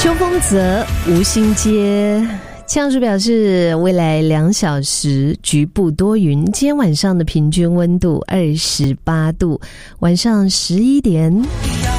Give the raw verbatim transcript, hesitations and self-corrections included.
秋风泽吴兴街气象署表示，未来两小时局部多云，今天晚上的平均温度二十八度，晚上十一点。